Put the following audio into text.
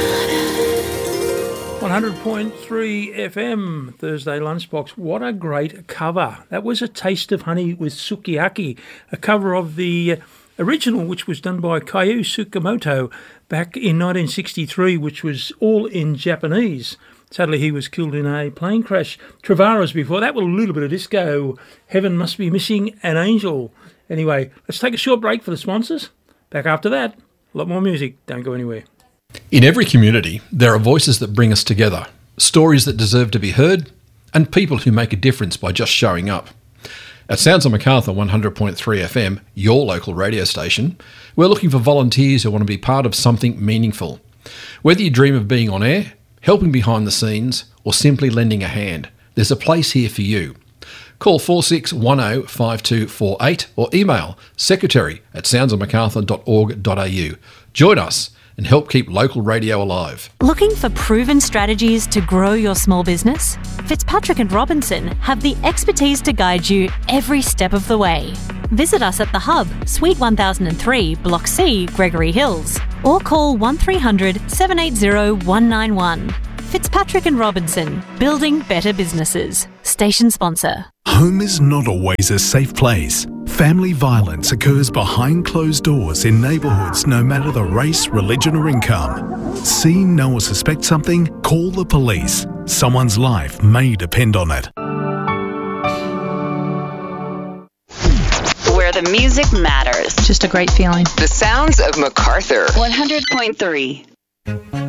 100.3 FM, Thursday Lunchbox. What a great cover. That was A Taste of Honey with Sukiyaki, a cover of the original, which was done by Kyu Tsukamoto back in 1963, which was all in Japanese. Sadly, he was killed in a plane crash. Travara's before that with a little bit of disco. Heaven Must Be Missing an Angel. Anyway, let's take a short break for the sponsors. Back after that, a lot more music. Don't go anywhere. In every community, there are voices that bring us together, stories that deserve to be heard, and people who make a difference by just showing up. At Sounds of Macarthur 100.3 FM, your local radio station, we're looking for volunteers who want to be part of something meaningful. Whether you dream of being on air, helping behind the scenes, or simply lending a hand, there's a place here for you. Call 46105248 or email secretary@soundsofmacarthur.org.au. Join us and help keep local radio alive. Looking for proven strategies to grow your small business? Fitzpatrick and Robinson have the expertise to guide you every step of the way. Visit us at The Hub, Suite 1003, Block C, Gregory Hills, or call 1300 780 191. Fitzpatrick and Robinson, building better businesses. Station sponsor. Home is not always a safe place. Family violence occurs behind closed doors in neighbourhoods no matter the race, religion or income. See, know or suspect something? Call the police. Someone's life may depend on it. Where the music matters. Just a great feeling. The Sounds of Macarthur 100.3.